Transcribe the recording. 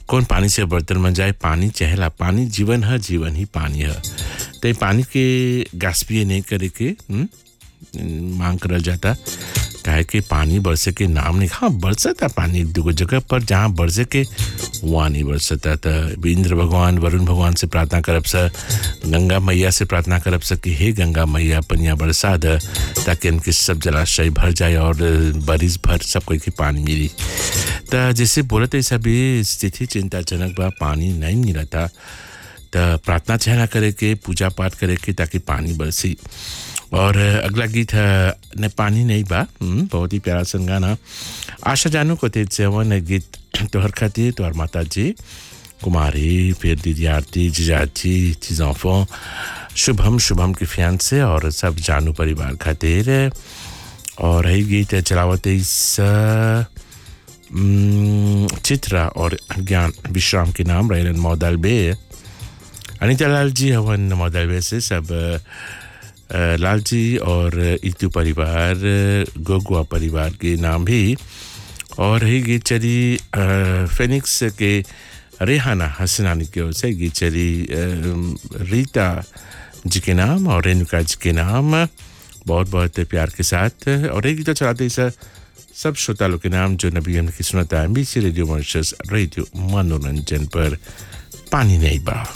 कौन पानी से बर्तन में जाए पानी चहला पानी जीवन है जीवन ही पानी है ते पानी के गास्पिए नहीं करे के मांग करल जाता काहे कि पानी बरसे के नाम नहीं हाँ बरसता पानी एक दो जगह पर जहाँ बरसे के वहाँ नहीं बरसता था इंद्र भगवान वरुण भगवान से प्रार्थना करब सा गंगा मैया से प्रार्थना करब सा कि हे गंगा मैया पनिया बरसा द ताकि इनके सब जलाशय भर जाए और बरिस भर सब कोई की पानी मिली तो जैसे बोलते ऐसा भी स्थिति चिंताजनक बा पानी नहीं मिला था तो प्रार्थना चाहना करे के पूजा पाठ करे के ताकि पानी बरसी और अगला गीत है न पानी नहीं बा बहुत ही प्यारा सन गाना आशा जानू को तेज से वन गीत तोहर खातिर तोहर माता जी कुमारी फिर दीदी आरती जीजाजी चीज़ों शुभम के फ्यान से और सब जानू परिवार खातिर और यही गीत चलावत इस चित्रा और ज्ञान विश्राम के नाम रैलन मौदल बे अनिता लाल जी हवन मौदल बे से सब लाल जी और इतू परिवार गोगुआ परिवार के नाम भी और ही गीत चली फेनिक्स के रेहाना हसनानी की ओर से गीत चली रीता जी के नाम और रेणुका जी के नाम बहुत बहुत प्यार के साथ और एक गीत चलाते इस सब श्रोता लोग के नाम जो नबी हमने की सुनता है एमबीसी रेडियो मॉरिशस रेडियो मनोरंजन पर पानी नहीं बा